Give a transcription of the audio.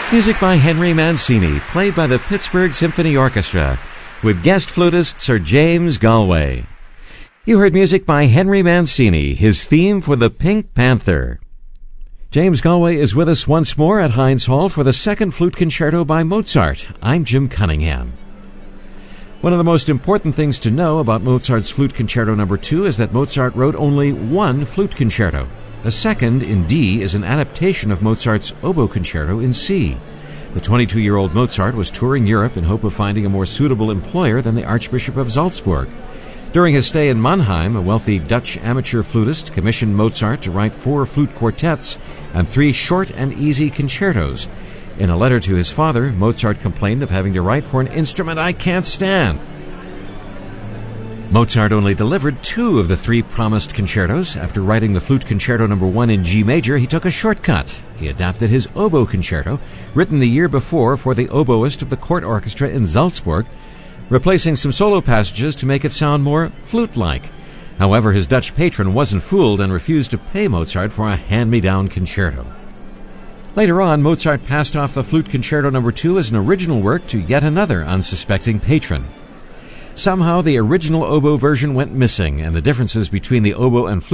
Music by Henry Mancini, played by the Pittsburgh Symphony Orchestra, with guest flutist Sir James Galway. You heard music by Henry Mancini, his theme for the Pink Panther. James Galway is with us once more at Heinz Hall for the second flute concerto by Mozart. I'm Jim Cunningham. One of the most important things to know about Mozart's Flute Concerto No. 2 is that Mozart wrote only one flute concerto. The second, in D, is an adaptation of Mozart's Oboe Concerto in C. The 22-year-old Mozart was touring Europe in hope of finding a more suitable employer than the Archbishop of Salzburg. During his stay in Mannheim, a wealthy Dutch amateur flutist commissioned Mozart to write 4 flute quartets and 3 short and easy concertos. In a letter to his father, Mozart complained of having to write for an instrument I can't stand. Mozart only delivered 2 of the 3 promised concertos. After writing the Flute Concerto No. 1 in G major, he took a shortcut. He adapted his Oboe Concerto, written the year before for the oboist of the court orchestra in Salzburg, replacing some solo passages to make it sound more flute-like. However, his Dutch patron wasn't fooled and refused to pay Mozart for a hand-me-down concerto. Later on, Mozart passed off the Flute Concerto No. 2 as an original work to yet another unsuspecting patron. Somehow, the original oboe version went missing, and the differences between the oboe and flute